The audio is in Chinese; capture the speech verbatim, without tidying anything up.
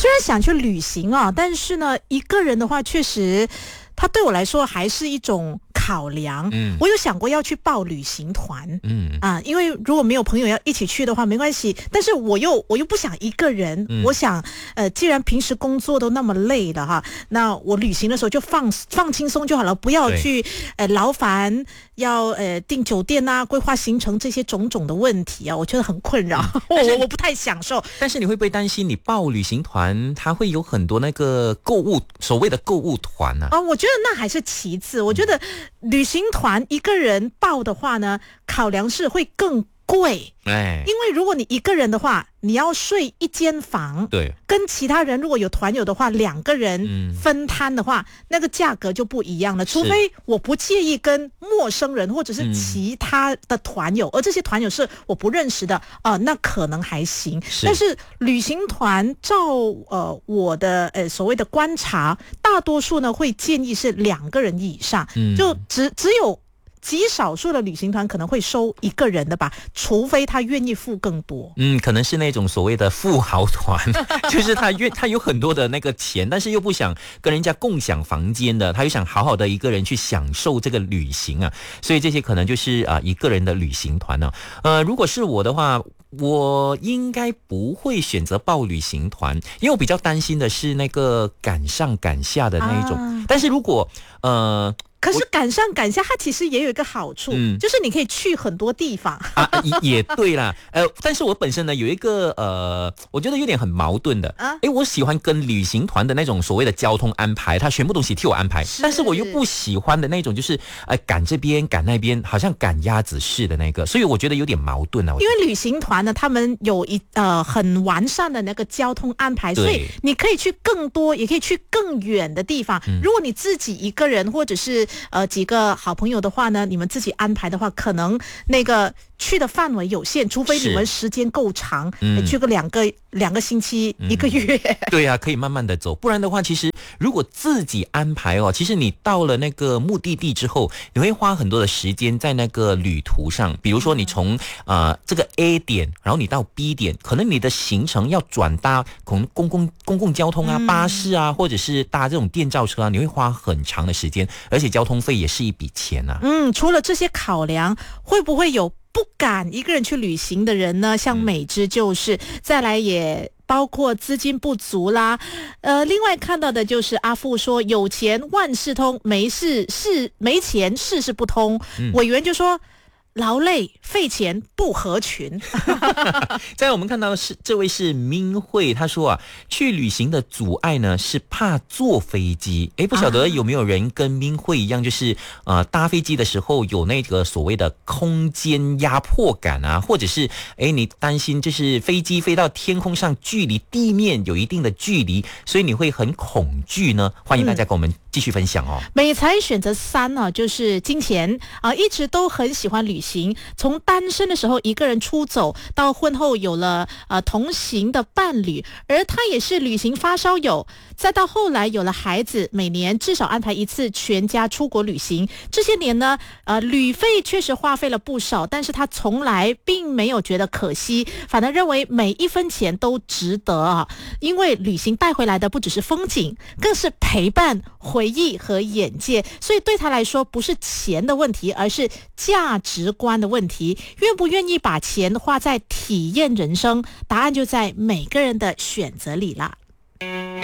虽然想去旅行啊，但是呢，一个人的话，确实，它对我来说还是一种考量。嗯，我有想过要去报旅行团。嗯啊，因为如果没有朋友要一起去的话，没关系。但是我又我又不想一个人。嗯、我想，呃，既然平时工作都那么累了哈，那我旅行的时候就放放轻松就好了，不要去呃劳烦要呃订酒店啊、规划行程这些种种的问题啊，我觉得很困扰。嗯、我我不太享受。 但是你会不会担心你报旅行团，它会有很多那个购物所谓的购物团呢、啊？ 啊，我觉得那还是其次。我觉得旅行团一个人报的话呢，考量是会更贵。哎，因为如果你一个人的话，你要睡一间房，对，跟其他人如果有团友的话，两个人分摊的话，嗯、那个价格就不一样了。除非我不介意跟陌生人或者是其他的团友，嗯、而这些团友是我不认识的啊、呃，那可能还行。是但是旅行团照呃我的呃所谓的观察，大多数呢会建议是两个人以上，嗯、就只只有。极少数的旅行团可能会收一个人的吧，除非他愿意付更多。 嗯，可能是那种所谓的富豪团，就是他愿他有很多的那个钱，但是又不想跟人家共享房间的，他又想好好的一个人去享受这个旅行啊，所以这些可能就是啊、呃、一个人的旅行团呢、啊。呃，如果是我的话，我应该不会选择报旅行团，因为我比较担心的是那个赶上赶下的那一种。啊、但是如果呃。 可是赶上赶下，它其实也有一个好处，嗯、就是你可以去很多地方啊，也对啦。呃，但是我本身呢有一个呃，我觉得有点很矛盾的啊。哎，我喜欢跟旅行团的那种所谓的交通安排，他全部东西替我安排，是但是我又不喜欢的那种，就是呃赶这边赶那边，好像赶鸭子似的那个，所以我觉得有点矛盾啊。 因为旅行团呢，他们有一呃很完善的那个交通安排，所以你可以去更多，也可以去更远的地方。嗯、如果你自己一个人或者是呃，几个好朋友的话呢，你们自己安排的话，可能那个去的范围有限，除非你们时间够长，嗯、去个两个两个星期、嗯、一个月。 对啊，可以慢慢的走，不然的话，其实如果自己安排哦，其实你到了那个目的地之后，你会花很多的时间在那个旅途上，比如说你从呃这个 A 点，然后你到 B 点，可能你的行程要转搭公公共公共交通啊、嗯、巴士啊，或者是搭这种电召车啊，你会花很长的时间。而且交通费也是一笔钱啊。 嗯，除了这些考量，会不会有不敢一个人去旅行的人呢？像美芝就是，嗯、再来也包括资金不足啦。呃，另外看到的就是阿富说，有钱万事通，没事事没钱事事不通。嗯、委员就说。劳累费钱不合群。 在我们看到的是这位是明慧，他说啊，去旅行的阻碍呢是怕坐飞机。诶，不晓得有没有人跟明慧一样，就是呃搭飞机的时候有那个所谓的空间压迫感啊，或者是诶你担心就是飞机飞到天空上距离地面有一定的距离，所以你会很恐惧呢？欢迎大家跟我们继续分享哦。 嗯、美才选择三呢、啊，就是金钱啊、呃，一直都很喜欢旅行。行，从单身的时候一个人出走，到婚后有了呃同行的伴侣，而他也是旅行发烧友，再到后来有了孩子，每年至少安排一次全家出国旅行。这些年呢，呃，旅费确实花费了不少，但是他从来并没有觉得可惜，反而认为每一分钱都值得啊！因为旅行带回来的不只是风景，更是陪伴、回忆和眼界，所以对他来说不是钱的问题，而是价值观的问题，愿不愿意把钱花在体验人生？答案就在每个人的选择里啦。